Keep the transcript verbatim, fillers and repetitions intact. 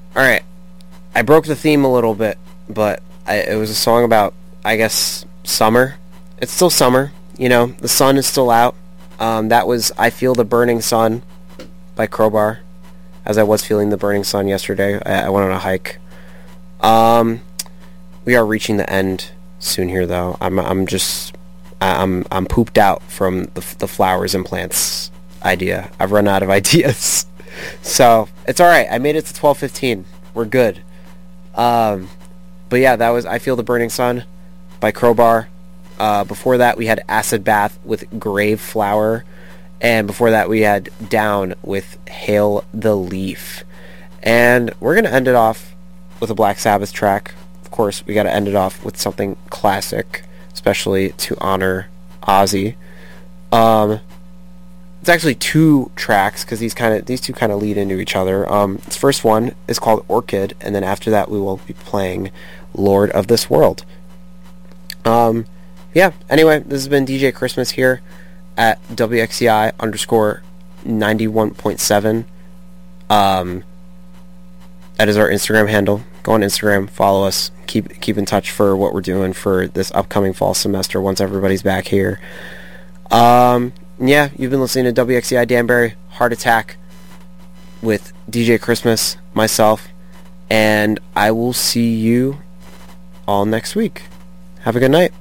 Alright, I broke the theme a little bit, but I, it was a song about, I guess, summer. It's still summer, you know, the sun is still out. Um, that was I Feel the Burning Sun by Crowbar, as I was feeling the burning sun yesterday. I, I went on a hike. Um, we are reaching the end soon here, though. I'm I'm just I'm I'm pooped out from the the flowers and plants idea. I've run out of ideas, so it's all right. I made it to twelve fifteen. We're good. Um, but yeah, that was I Feel the Burning Sun by Crowbar. Uh, before that, we had Acid Bath with Grave Flower. And before that, we had Down with Hail the Leaf. And we're going to end it off with a Black Sabbath track. Of course, we got to end it off with something classic, especially to honor Ozzy. Um, it's actually two tracks, because these kind of these two kind of lead into each other. Um, this first one is called Orchid, and then after that, we will be playing Lord of This World. Um... Yeah, anyway, this has been D J Christmas here at W X C I underscore ninety-one point seven. Um, that is our Instagram handle. Go on Instagram, follow us, keep keep in touch for what we're doing for this upcoming fall semester once everybody's back here. Um, yeah, you've been listening to W X C I Danbury, Heart Attack with D J Christmas, myself, and I will see you all next week. Have a good night.